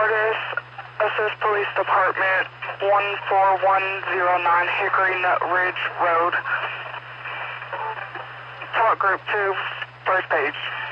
Sardis, Assist Police Department, 14109 Hickory Nut Ridge Road. Talk Group 2, first page.